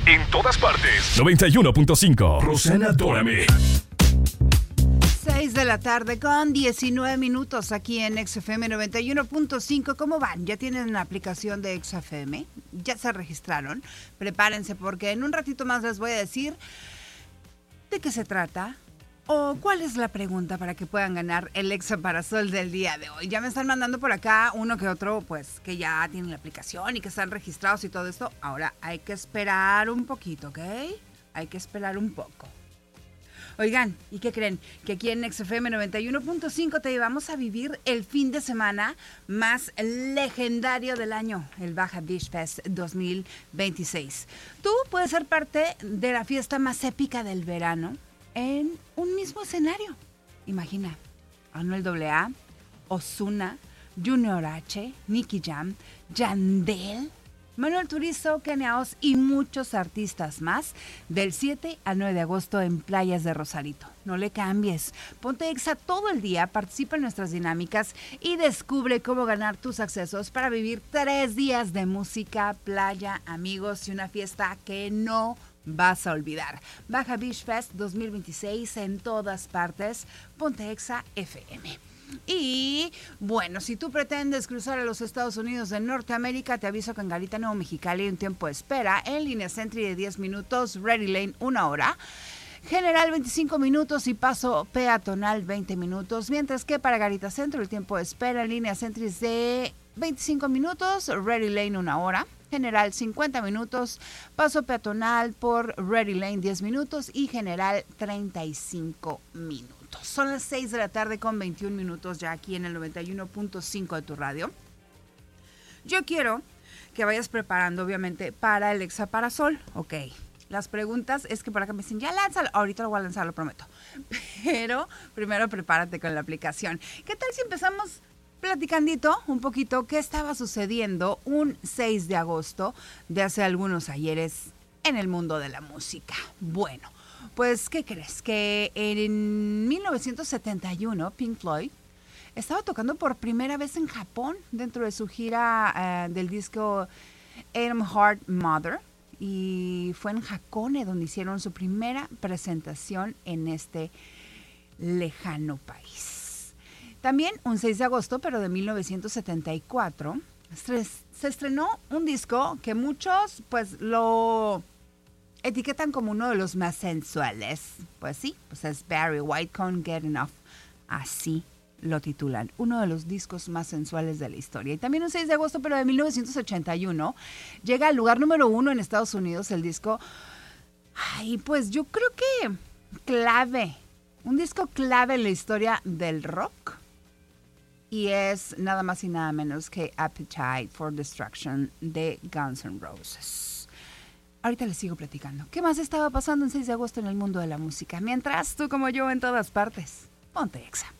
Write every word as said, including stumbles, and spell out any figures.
En todas partes. noventa y uno punto cinco. Rosana Dórame. seis de la tarde con diecinueve minutos aquí en X F M noventa y uno punto cinco. ¿Cómo van? ¿Ya tienen la aplicación de X F M? ¿Ya se registraron? Prepárense porque en un ratito más les voy a decir de qué se trata o cuál es la pregunta para que puedan ganar el Exa Parasol del día de hoy. Ya me están mandando por acá uno que otro, pues, que ya tienen la aplicación y que están registrados y todo esto. Ahora hay que esperar un poquito, ¿ok? Hay que esperar un poco. Oigan, ¿y qué creen? Que aquí en X F M noventa y uno punto cinco te llevamos a vivir el fin de semana más legendario del año, el Baja Beach Fest dos mil veintiséis. Tú puedes ser parte de la fiesta más épica del verano en un mismo escenario. Imagina, Anuel A A, Ozuna, Junior H, Nicky Jam, Yandel, Manuel Turizo, Kenia Oz y muchos artistas más del siete al nueve de agosto en Playas de Rosarito. No le cambies. Ponte Exa todo el día, participa en nuestras dinámicas y descubre cómo ganar tus accesos para vivir tres días de música, playa, amigos y una fiesta que no vas a olvidar. Baja Beach Fest dos mil veintiséis en todas partes. Ponte Exa F M. Y bueno, si tú pretendes cruzar a los Estados Unidos de Norteamérica, te aviso que en Garita Nuevo Mexicali hay un tiempo de espera en línea Sentry de diez minutos, Ready Lane una hora, General veinticinco minutos y paso peatonal veinte minutos, mientras que para Garita Centro el tiempo de espera en línea Sentry es de veinticinco minutos, Ready Lane una hora, General cincuenta minutos, paso peatonal por Ready Lane diez minutos y General treinta y cinco minutos. Son las seis de la tarde con veintiún minutos ya aquí en el noventa y uno punto cinco de tu radio. Yo quiero que vayas preparando, obviamente, para el Exa Parasol. Ok, las preguntas es que por acá me dicen, ya lánzalo. Ahorita lo voy a lanzar, lo prometo. Pero primero prepárate con la aplicación. ¿Qué tal si empezamos platicandito un poquito qué estaba sucediendo un seis de agosto de hace algunos ayeres en el mundo de la música? Bueno, pues, ¿qué crees? Que en mil novecientos setenta y uno Pink Floyd estaba tocando por primera vez en Japón dentro de su gira uh, del disco Atom Heart Mother, y fue en Hakone donde hicieron su primera presentación en este lejano país. También un seis de agosto, pero de mil novecientos setenta y cuatro, se estrenó un disco que muchos pues lo etiquetan como uno de los más sensuales. Pues sí, pues es Barry White con Get Enough. Así lo titulan. Uno de los discos más sensuales de la historia. Y también un seis de agosto, pero de mil novecientos ochenta y uno, llega al lugar número uno en Estados Unidos el disco. Ay, pues yo creo que clave. Un disco clave en la historia del rock. Y es nada más y nada menos que Appetite for Destruction de Guns N' Roses. Ahorita les sigo platicando. ¿Qué más estaba pasando en seis de agosto en el mundo de la música? Mientras, tú como yo en todas partes. Ponte Exa.